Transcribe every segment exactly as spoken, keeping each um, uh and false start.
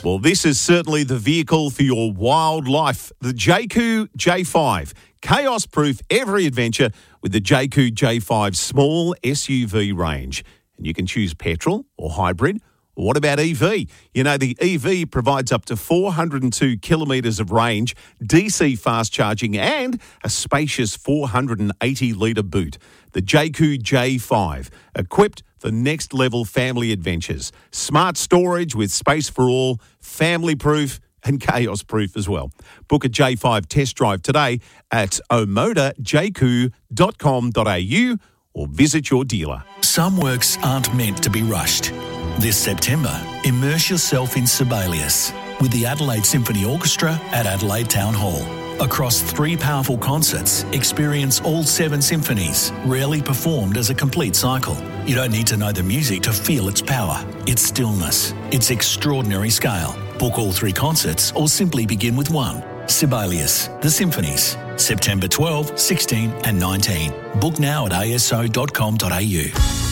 Well, this is certainly the vehicle for your wildlife. The Jayco J five. Chaos-proof every adventure with the Jayco J five small S U V range. And you can choose petrol or hybrid. Or what about E V? You know, the E V provides up to four hundred two kilometres of range, D C fast charging and a spacious four hundred eighty litre boot. The Jayco J five, equipped for next-level family adventures. Smart storage with space for all, family-proof and chaos-proof as well. Book a J five test drive today at omoda jayco dot com dot a u or visit your dealer. Some works aren't meant to be rushed. This September, immerse yourself in Sibelius with the Adelaide Symphony Orchestra at Adelaide Town Hall. Across three powerful concerts, experience all seven symphonies, rarely performed as a complete cycle. You don't need to know the music to feel its power, its stillness, its extraordinary scale. Book all three concerts or simply begin with one. Sibelius, The Symphonies, September twelfth, sixteenth and nineteenth. Book now at a s o dot com dot a u.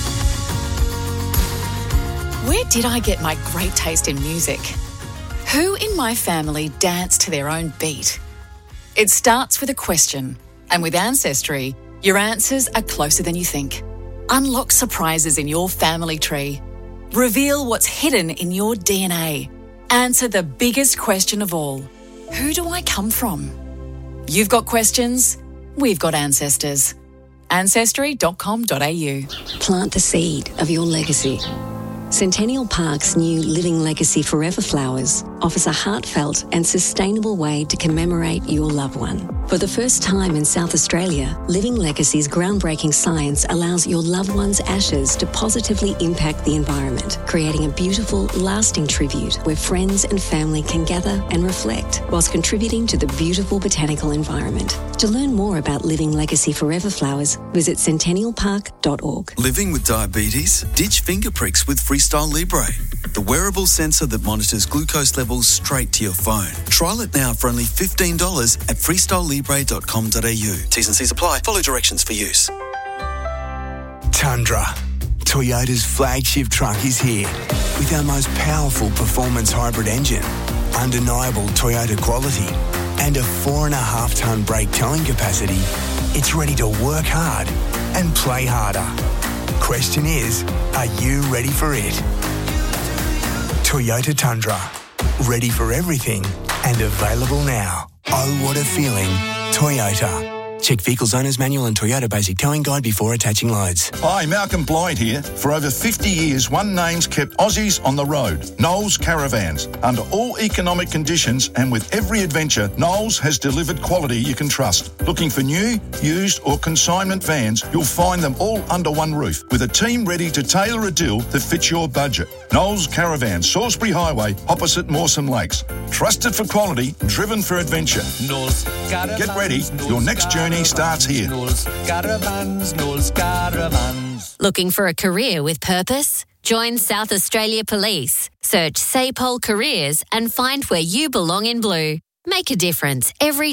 Where did I get my great taste in music? Who in my family danced to their own beat? It starts with a question, and with Ancestry, your answers are closer than you think. Unlock surprises in your family tree. Reveal what's hidden in your D N A. Answer the biggest question of all. Who do I come from? You've got questions, we've got ancestors. ancestry dot com dot a u. Plant the seed of your legacy. Centennial Park's new Living Legacy Forever Flowers offers a heartfelt and sustainable way to commemorate your loved one. For the first time in South Australia, Living Legacy's groundbreaking science allows your loved one's ashes to positively impact the environment, creating a beautiful, lasting tribute where friends and family can gather and reflect whilst contributing to the beautiful botanical environment. To learn more about Living Legacy Forever Flowers, visit centennial park dot org. Living with diabetes? Ditch finger pricks with Freestyle Libre, the wearable sensor that monitors glucose levels straight to your phone. Trial it now for only fifteen dollars at freestyle libre dot com dot a u. T's and C's apply. Follow directions for use. Tundra. Toyota's flagship truck is here with our most powerful performance hybrid engine, undeniable Toyota quality, and a four and a half tonne brake towing capacity. It's ready to work hard and play harder. Question is, are you ready for it? Toyota Tundra. Ready for everything and available now. Oh, what a feeling. Toyota. Check Vehicles Owner's Manual and Toyota Basic Towing Guide before attaching loads. Hi, Malcolm Blyde here. For over fifty years, one name's kept Aussies on the road. Knowles Caravans. Under all economic conditions and with every adventure, Knowles has delivered quality you can trust. Looking for new, used or consignment vans, you'll find them all under one roof with a team ready to tailor a deal that fits your budget. Knowles Caravans, Salisbury Highway, opposite Mawson Lakes. Trusted for quality, driven for adventure. Knowles Caravans. Get ready, your next journey starts here. Knowles Caravans, Knowles Caravans. Looking for a career with purpose? Join South Australia Police. Search SAPOL Careers and find where you belong in blue. Make a difference every